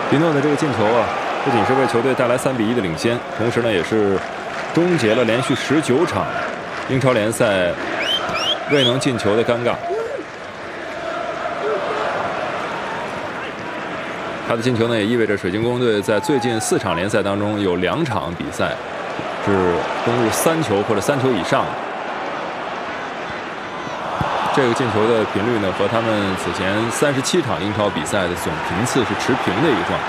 皮诺的这个进球啊，不仅是为球队带来3-1的领先，同时呢，也是终结了连续19场英超联赛未能进球的尴尬。他的进球呢，也意味着水晶宫队在最近4场联赛当中有2场比赛是攻入3球或者3球以上。这个进球的频率呢，和他们此前37场英超比赛的总频次是持平的一个状态。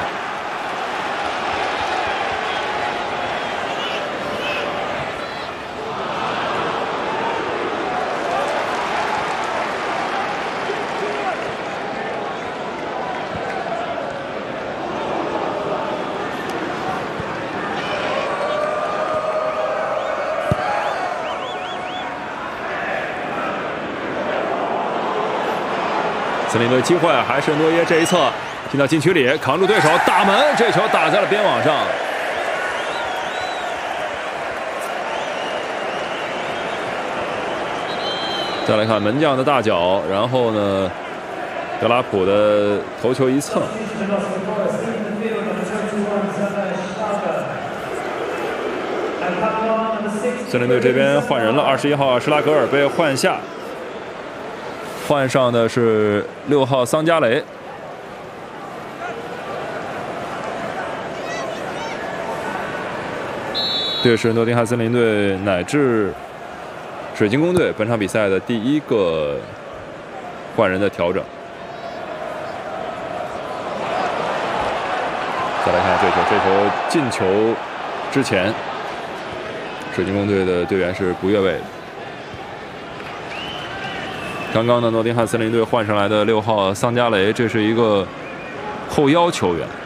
森林队机会还是诺耶这一侧进到禁区里，扛住对手，打门，这球打在了边网上。再来看门将的大脚，然后呢，德拉普的头球一蹭。森林队这边换人了，21号施拉格尔被换下。换上的是6号桑加雷。这是诺丁汉森林队乃至水晶宫队本场比赛的第1个换人的调整。再来看这球进球之前，水晶宫队的队员是不越位的。刚刚呢，诺丁汉森林队换上来的6号桑加雷，这是一个后腰球员。